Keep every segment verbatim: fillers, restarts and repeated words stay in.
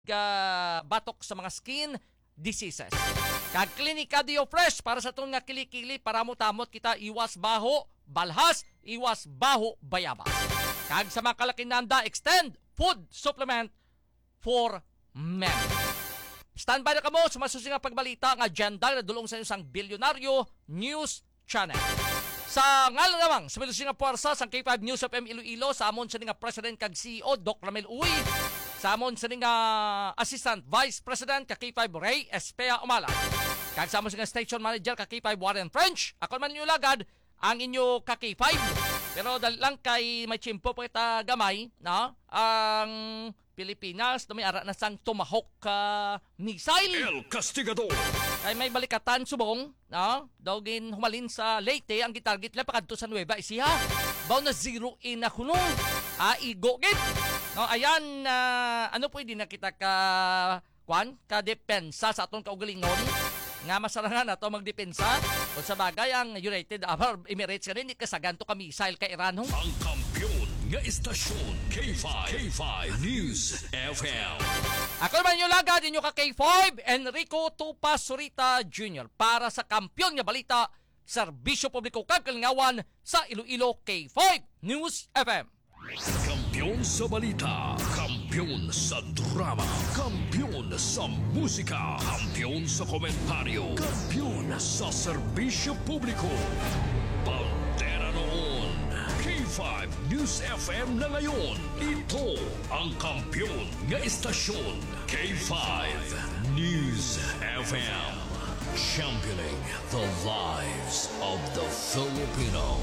uh, batok sa mga skin diseases. Kag Klinika Dio Fresh para sa itong nga kilikili para mo tamot kita iwas baho, balhas, iwas baho, bayabas. Kag sa mga kalakinanda, extend food supplement for men. Standby na kamo sa masusunod nga pagbalita ng agenda na dulong sa isang bilyonaryo news channel. Sa ngalan namang sa milusing nga puwersa sa K five News F M Iloilo, sa amon sa nga President kag C E O Doc Ramel Uy, sa amon sa nga Assistant Vice President kag K five Ray Espea Umala, kag sa amon sa nga Station Manager kag K five Warren French. Ako man inyo lagad ang inyo ka K five. Pero dahil lang kay may chimpo pa kita gamay, no? Ang Pilipinas na may ara na sang Tomahawk ka uh, missile. El Castigador. Ay may balikatan subong, no? Dawgin humalin sa Leyte ang gitarget lang pakadto sa Nueva Ecija. Baw na zero in na kunong. Ah, igogit. No, ayan uh, ano pwede na kita ka kwan ka depensa sa aton kaugalingon nga masarangan nato magdepensa kung sa bagay ang United Arab Emirates kanin kasaganto ka missile kay Iran. Ang kampiyon nga istasyon K five. K five News F M. Ako naman yung lagad inyo ka K five Enrico Tupas Surita Junior para sa kampiyon nga balita serbisyo publiko kag kalingawan sa Iloilo K five News F M. Kampiyon sa balita, kampiyon sa drama, kampiyon sa musika, kampiyon sa komentaryo, kampiyon sa serbisyo publiko. Pantera noon, K five News F M na ngayon. Ito ang kampiyon nga istasyon, K five News F M. Championing the lives of the Filipino.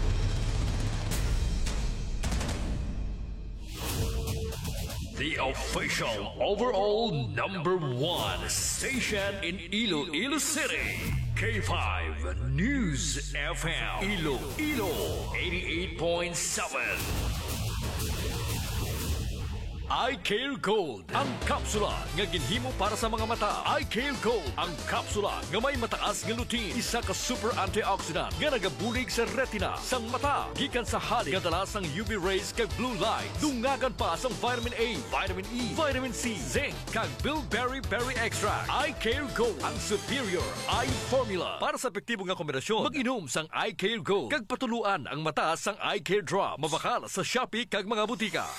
The official overall number one station in Iloilo City. K five News F M. Iloilo eighty-eight point seven. I-Care Gold, ang kapsula nga ginhimo para sa mga mata. I-Care Gold, ang kapsula nga may mataas nga lutein, isa ka super antioxidant nga nagabulig sa retina sang mata. Gikan sa halik nga dala sang U V rays kag blue light. Dungagan pa sang vitamin A, vitamin E, vitamin C, zinc kag bilberry berry extract. I-Care Gold, ang superior eye formula para sa epektibo nga kombinasyon. Mag-inom sang I-Care Gold kag patuluan ang mata sang I-Care Drop. Mabakal sa Shopee kag mga butika.